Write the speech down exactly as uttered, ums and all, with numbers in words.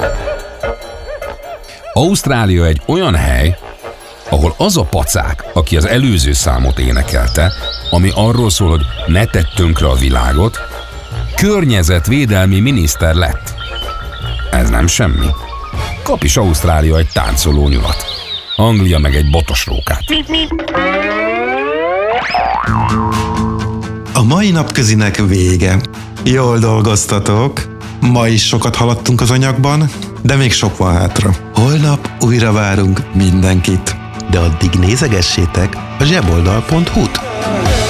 Ausztrália egy olyan hely, ahol az a pacák, aki az előző számot énekelte, ami arról szól, hogy ne tedd tönkre a világot, környezetvédelmi miniszter lett. Ez nem semmi. Kap is Ausztrália egy táncoló nyulat. Anglia meg egy botos rókát. A mai napközinek vége. Jól dolgoztatok. Ma is sokat haladtunk az anyagban, de még sok van hátra. Holnap újra várunk mindenkit. De addig nézegessétek a zseboldal pont hu-t.